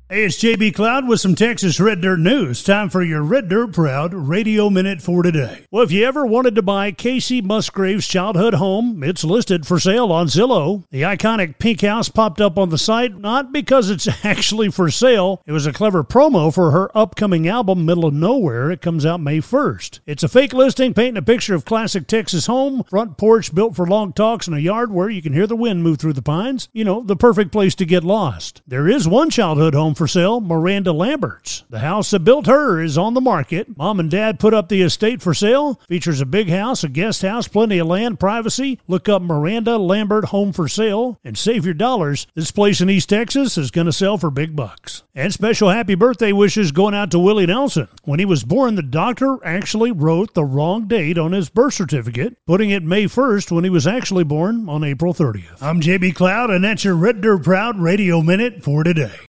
Hey, it's JB Cloud with some Texas Red Dirt news. Time for your Red Dirt Proud Radio Minute for today. Well, if you ever wanted to buy Casey Musgrave's childhood home, it's listed for sale on Zillow. The iconic pink house popped up on the site, not because it's actually for sale. It was a clever promo for her upcoming album, Middle of Nowhere. It comes out May 1st. It's a fake listing painting a picture of classic Texas home, front porch built for long talks, and a yard where you can hear the wind move through the pines. You know, the perfect place to get lost. There is one childhood home for sale, Miranda Lambert's. The house that built her is on the market. Mom and Dad put up the estate for sale. Features a big house, a guest house, plenty of land, privacy. Look up Miranda Lambert Home for Sale and save your dollars. This place in East Texas is going to sell for big bucks. And special happy birthday wishes going out to Willie Nelson. When he was born, the doctor actually wrote the wrong date on his birth certificate, putting it May 1st when he was actually born on April 30th. I'm JB Cloud, and that's your Red Dirt Proud Radio Minute for today.